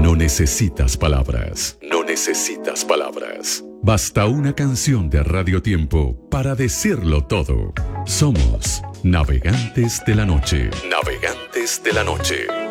No necesitas palabras. No necesitas palabras. Basta una canción de Radio Tiempo para decirlo todo. Somos Navegantes de la Noche. Navegantes de la Noche.